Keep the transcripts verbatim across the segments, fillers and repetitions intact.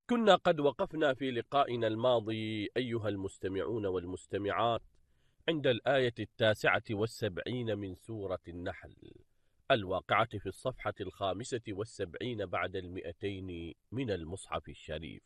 كنا قد وقفنا في لقائنا الماضي أيها المستمعون والمستمعات عند الآية التاسعة والسبعين من سورة النحل الواقعة في الصفحة الخامسة والسبعين بعد المئتين من المصحف الشريف.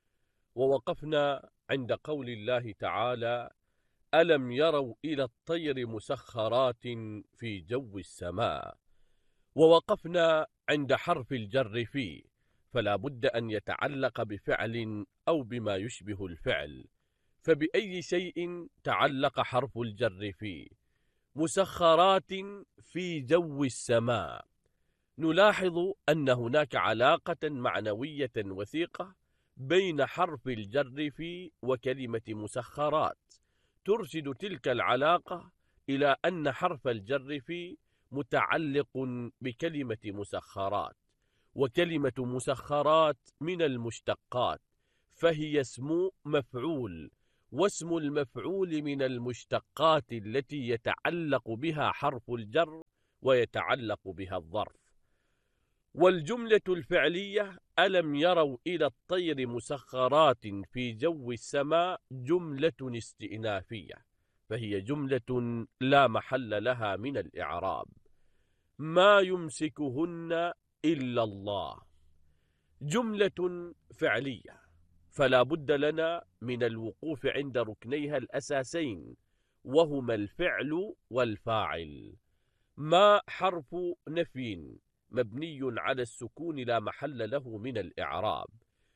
ووقفنا عند قول الله تعالى: ألم يروا إلى الطير مسخرات في جو السماء. ووقفنا عند حرف الجر فيه، فلا بد أن يتعلق بفعل أو بما يشبه الفعل. فبأي شيء تعلق حرف الجر فيه؟ مسخرات في جو السماء. نلاحظ أن هناك علاقة معنوية وثيقة بين حرف الجر في وكلمة مسخرات، ترشد تلك العلاقة إلى أن حرف الجر في متعلق بكلمة مسخرات، وكلمة مسخرات من المشتقات، فهي اسم مفعول، واسم المفعول من المشتقات التي يتعلق بها حرف الجر ويتعلق بها الظرف. والجملة الفعلية ألم يروا إلى الطير مسخرات في جو السماء جملة استئنافية، فهي جملة لا محل لها من الإعراب. ما يمسكهن إلا الله، جملة فعلية، فلا بد لنا من الوقوف عند ركنيها الأساسين، وهما الفعل والفاعل. ما حرف نفي مبني على السكون لا محل له من الإعراب.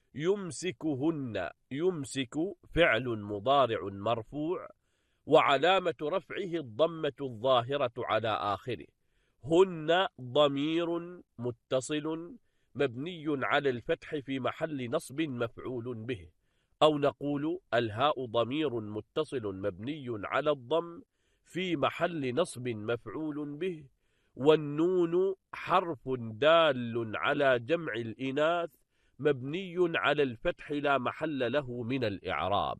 يمسكهن، يمسك فعل مضارع مرفوع وعلامة رفعه الضمة الظاهرة على آخره. هن ضمير متصل مبني على الفتح في محل نصب مفعول به، أو نقول الهاء ضمير متصل مبني على الضم في محل نصب مفعول به، والنون حرف دال على جمع الإناث مبني على الفتح لا محل له من الإعراب.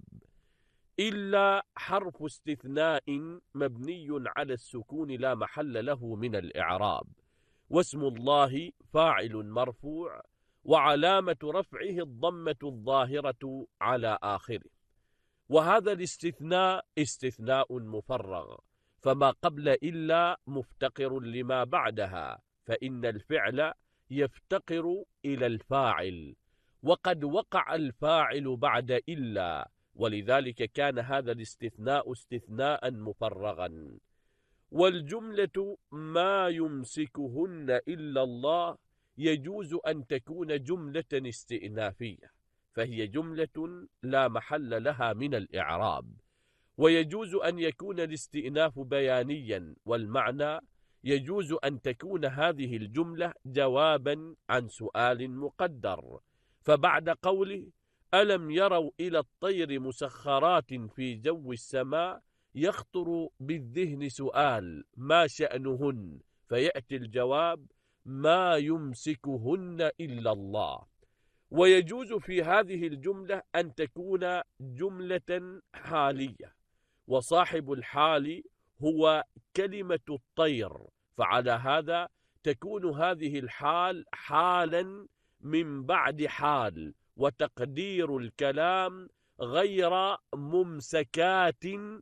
إلا حرف استثناء مبني على السكون لا محل له من الإعراب، واسم الله فاعل مرفوع وعلامة رفعه الضمة الظاهرة على آخره. وهذا الاستثناء استثناء مفرغ، فما قبل إلا مفتقر لما بعدها، فإن الفعل يفتقر إلى الفاعل، وقد وقع الفاعل بعد إلا، ولذلك كان هذا الاستثناء استثناء مفرغا. والجملة ما يمسكهن إلا الله يجوز أن تكون جملة استئنافية، فهي جملة لا محل لها من الإعراب. ويجوز أن يكون الاستئناف بيانيا، والمعنى يجوز أن تكون هذه الجملة جوابا عن سؤال مقدر. فبعد قوله ألم يروا إلى الطير مسخرات في جو السماء يخطر بالذهن سؤال: ما شأنهن؟ فيأتي الجواب: ما يمسكهن إلا الله. ويجوز في هذه الجملة أن تكون جملة حالية، وصاحب الحال هو كلمة الطير، فعلى هذا تكون هذه الحال حالا من بعد حال، وتقدير الكلام غير ممسكات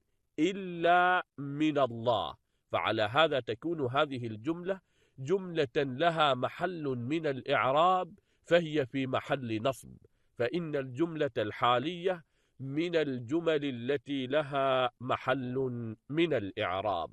إلا من الله، فعلى هذا تكون هذه الجملة جملة لها محل من الإعراب، فهي في محل نصب، فإن الجملة الحالية من الجمل التي لها محل من الإعراب.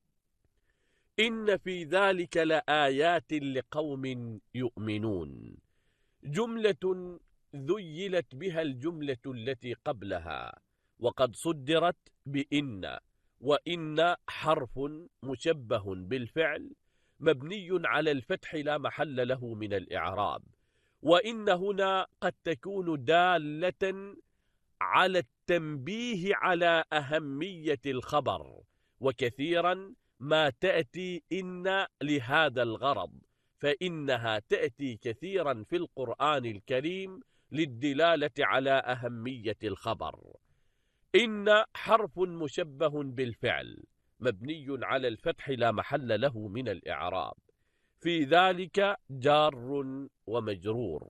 إن في ذلك لآيات لقوم يؤمنون، جملة ذيلت بها الجملة التي قبلها، وقد صدرت بإن، وإن حرف مشبه بالفعل مبني على الفتح لا محل له من الإعراب. وإن هنا قد تكون دالة على التنبيه على أهمية الخبر، وكثيرا ما تأتي إن لهذا الغرض، فإنها تأتي كثيرا في القرآن الكريم للدلالة على أهمية الخبر. إن حرف مشبه بالفعل مبني على الفتح لا محل له من الإعراب. في ذلك جار ومجرور،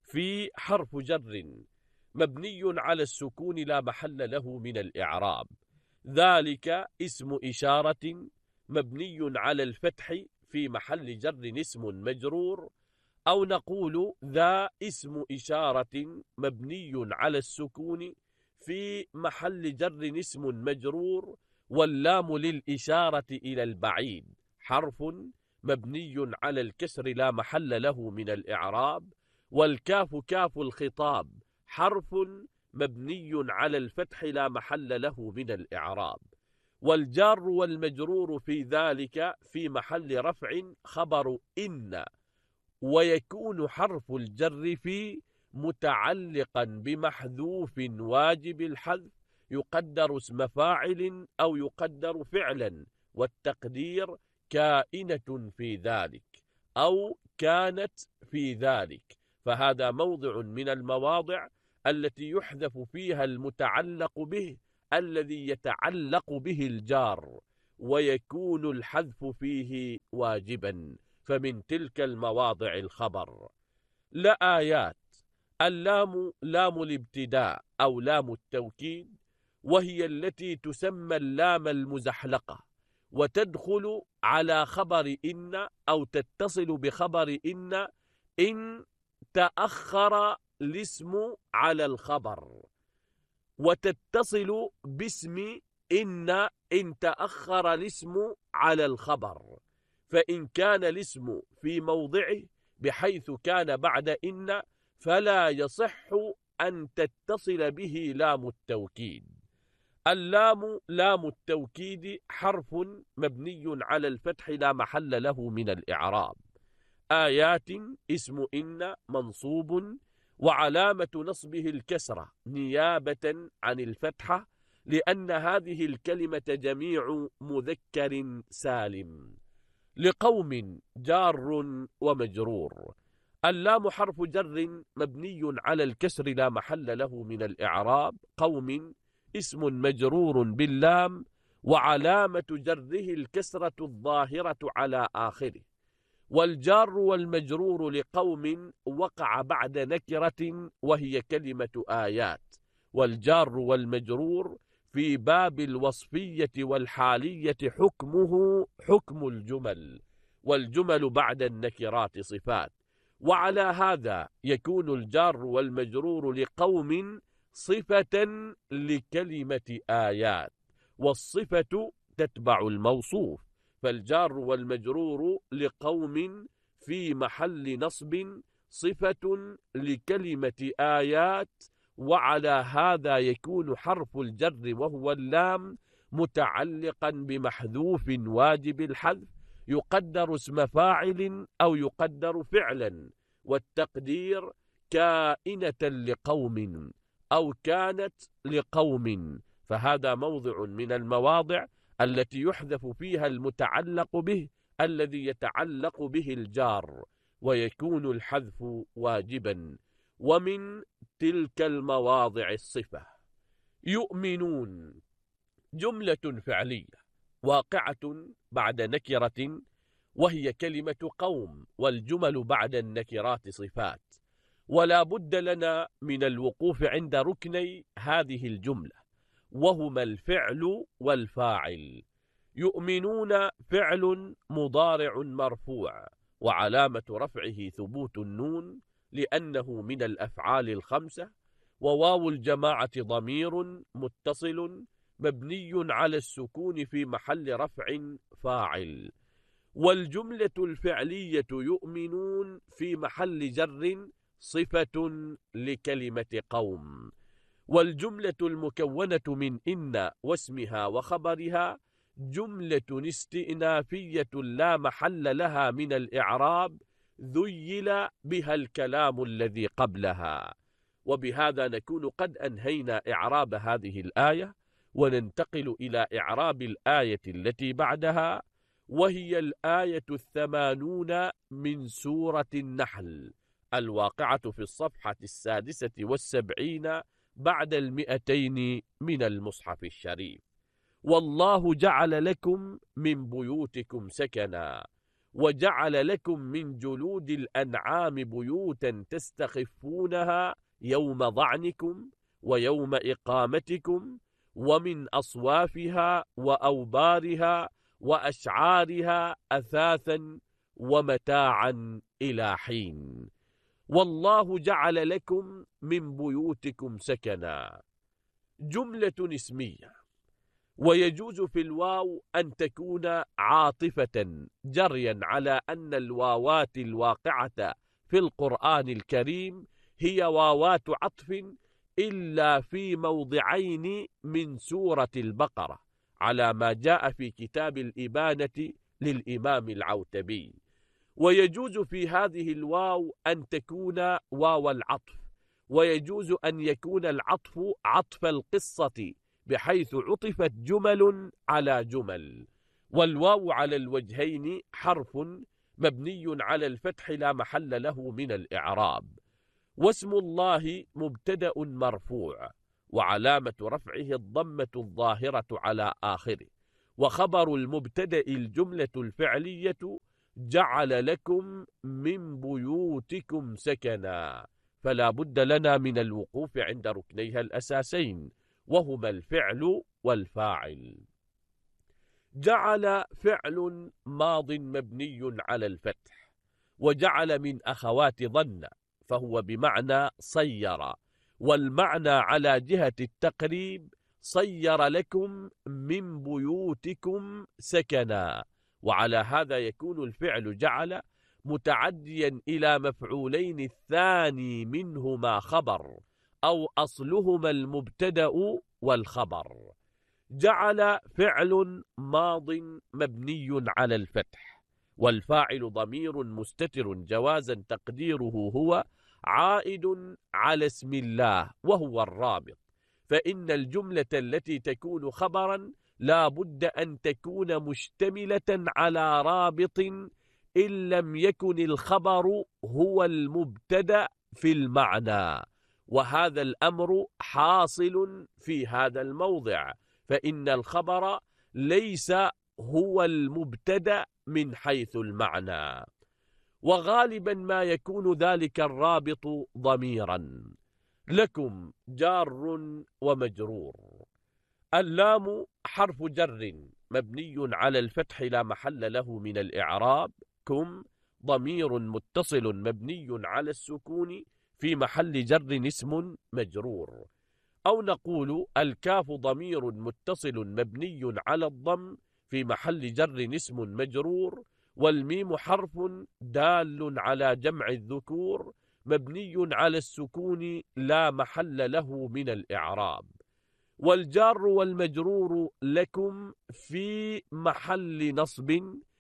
في حرف جر مبني على السكون لا محل له من الإعراب. ذلك اسم إشارة مبني على الفتح في محل جر اسم مجرور، أو نقول ذا اسم إشارة مبني على السكون في محل جر اسم مجرور، واللام للإشارة إلى البعيد حرف مبني على الكسر لا محل له من الإعراب، والكاف كاف الخطاب حرف مبني على الفتح لا محل له من الإعراب. والجار والمجرور في ذلك في محل رفع خبر إن، ويكون حرف الجر في متعلقا بمحذوف واجب الحذف يقدر اسم فاعل أو يقدر فعلا، والتقدير كائنة في ذلك أو كانت في ذلك. فهذا موضع من المواضع التي يحذف فيها المتعلق به الذي يتعلق به الجار، ويكون الحذف فيه واجبا. فمن تلك المواضع الخبر: لآيات. اللام لام الابتداء أو لام التوكيد، وهي التي تسمى اللام المزحلقة، وتدخل على خبر إن أو تتصل بخبر إن إن تأخر الاسم على الخبر، وتتصل باسم إن إن تأخر الاسم على الخبر. فإن كان الاسم في موضعه بحيث كان بعد إن فلا يصح أن تتصل به لام التوكيد. اللام لام التوكيد حرف مبني على الفتح لا محل له من الإعراب. آيات اسم إن منصوب، وعلامة نصبه الكسرة نيابة عن الفتحة، لأن هذه الكلمة جميع مذكر سالم. لقوم جار ومجرور. اللام حرف جر مبني على الكسر لا محل له من الإعراب. قوم اسم مجرور باللام، وعلامة جره الكسرة الظاهرة على آخره. والجار والمجرور لقوم وقع بعد نكرة وهي كلمة آيات. والجار والمجرور في باب الوصفية والحالية حكمه حكم الجمل، والجمل بعد النكرات صفات. وعلى هذا يكون الجار والمجرور لقوم صفة لكلمة آيات، والصفة تتبع الموصوف. فالجار والمجرور لقوم في محل نصب صفة لكلمة آيات، وعلى هذا يكون حرف الجر وهو اللام متعلقا بمحذوف واجب الحذف يقدر اسم فاعل أو يقدر فعلا، والتقدير كائنة لقوم أو كانت لقوم. فهذا موضع من المواضع التي يحذف فيها المتعلق به الذي يتعلق به الجار، ويكون الحذف واجبا. ومن تلك المواضع الصفة: يؤمنون جملة فعلية واقعة بعد نكرة وهي كلمة قوم، والجمل بعد النكرات صفات. ولا بد لنا من الوقوف عند ركني هذه الجملة، وهما الفعل والفاعل. يؤمنون فعل مضارع مرفوع، وعلامة رفعه ثبوت النون لأنه من الأفعال الخمسة. وواو الجماعة ضمير متصل مبني على السكون في محل رفع فاعل. والجملة الفعلية يؤمنون في محل جر صفة لكلمة قوم. والجملة المكونة من إن واسمها وخبرها جملة استئنافية لا محل لها من الإعراب ذيل بها الكلام الذي قبلها. وبهذا نكون قد أنهينا إعراب هذه الآية، وننتقل إلى إعراب الآية التي بعدها، وهي الآية الثمانون من سورة النحل، الواقعة في الصفحة السادسة والسبعين بعد المئتين من المصحف الشريف. والله جعل لكم من بيوتكم سكنا وجعل لكم من جلود الأنعام بيوتا تستخفونها يوم ظعنكم ويوم إقامتكم، ومن أصوافها وأوبارها وأشعارها أثاثا ومتاعا إلى حين. والله جعل لكم من بيوتكم سكنا. جملة اسمية، ويجوز في الواو أن تكون عاطفة جريا على أن الواوات الواقعة في القرآن الكريم هي واوات عطف إلا في موضعين من سورة البقرة، على ما جاء في كتاب الإبانة للإمام العوتبي. ويجوز في هذه الواو أن تكون واو العطف، ويجوز أن يكون العطف عطف القصة بحيث عطفت جمل على جمل. والواو على الوجهين حرف مبني على الفتح لا محل له من الإعراب. واسم الله مبتدأ مرفوع، وعلامة رفعه الضمة الظاهرة على آخره، وخبر المبتدأ الجملة الفعلية جعل لكم من بيوتكم سكنا، فلا بد لنا من الوقوف عند ركنيها الأساسين، وهما الفعل والفاعل. جعل فعل ماض مبني على الفتح، وجعل من أخوات ظن، فهو بمعنى صير، والمعنى على جهة التقريب صير لكم من بيوتكم سكنا. وعلى هذا يكون الفعل جعل متعديا إلى مفعولين الثاني منهما خبر، أو أصلهما المبتدأ والخبر. جعل فعل ماض مبني على الفتح، والفاعل ضمير مستتر جوازا تقديره هو عائد على اسم الله وهو الرابط، فإن الجملة التي تكون خبرا لا بد أن تكون مشتملة على رابط إن لم يكن الخبر هو المبتدأ في المعنى، وهذا الأمر حاصل في هذا الموضع، فإن الخبر ليس هو المبتدأ من حيث المعنى، وغالبا ما يكون ذلك الرابط ضميرا. لكم جار ومجرور. اللام حرف جر مبني على الفتح لا محل له من الإعراب. كم ضمير متصل مبني على السكون في محل جر اسم مجرور. أو نقول الكاف ضمير متصل مبني على الضم في محل جر اسم مجرور. والميم حرف دال على جمع الذكور مبني على السكون لا محل له من الإعراب. والجار والمجرور لكم في محل نصب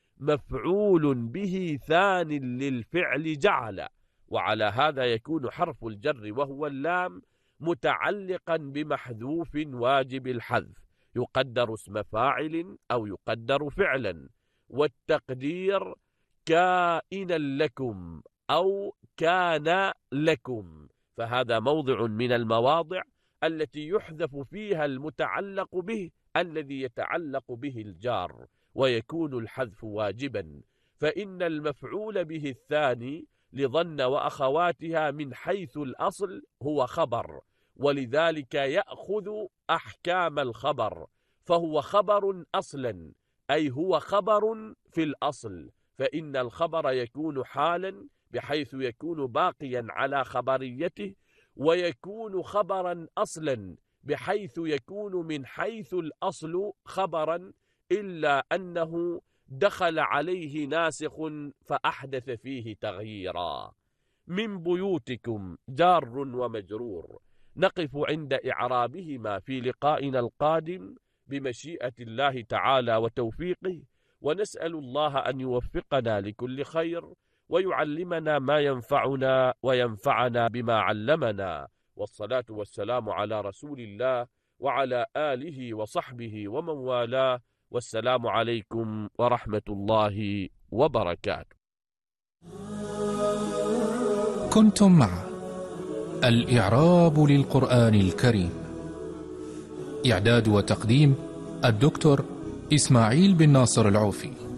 مفعول به ثان للفعل جعل، وعلى هذا يكون حرف الجر وهو اللام متعلقا بمحذوف واجب الحذف، يقدر اسم فاعل أو يقدر فعلا، والتقدير كائنا لكم أو كان لكم، فهذا موضع من المواضع التي يحذف فيها المتعلق به الذي يتعلق به الجار، ويكون الحذف واجبا، فإن المفعول به الثاني لظن وأخواتها من حيث الأصل هو خبر، ولذلك يأخذ أحكام الخبر، فهو خبر أصلا، أي هو خبر في الأصل، فإن الخبر يكون حالا بحيث يكون باقيا على خبريته، ويكون خبرا أصلا بحيث يكون من حيث الأصل خبرا، إلا أنه دخل عليه ناسخ فأحدث فيه تغييرا. من بيوتكم جار ومجرور. نقف عند إعرابهما في لقائنا القادم بمشيئة الله تعالى وتوفيقه، ونسأل الله أن يوفقنا لكل خير ويعلمنا ما ينفعنا وينفعنا بما علمنا، والصلاة والسلام على رسول الله وعلى آله وصحبه ومن والاه، والسلام عليكم ورحمة الله وبركاته. كنتم مع الإعراب للقرآن الكريم، إعداد وتقديم الدكتور إسماعيل بن ناصر العوفي.